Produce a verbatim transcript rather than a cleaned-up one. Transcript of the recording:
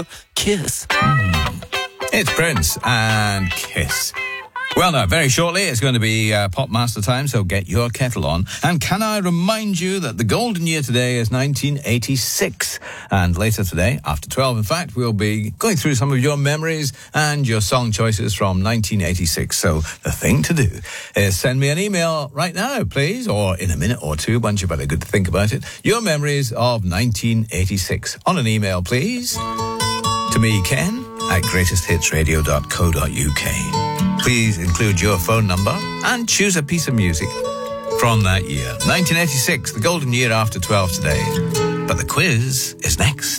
Kiss. Mm. It's Prince and Kiss. Well, now, very shortly, it's going to be uh, Pop Master time, so get your kettle on. And can I remind you that the golden year today is nineteen eighty-six. And later today, after twelve, in fact, we'll be going through some of your memories and your song choices from nineteen eighty-six. So the thing to do is send me an email right now, please, or in a minute or two, once you've had a good think about it, your memories of nineteen eighty-six. On an email, please, to me, Ken, at greatest hits radio dot co dot uk. Please include your phone number and choose a piece of music from that year. nineteen eighty-six, the golden year after twelve today. But the quiz is next.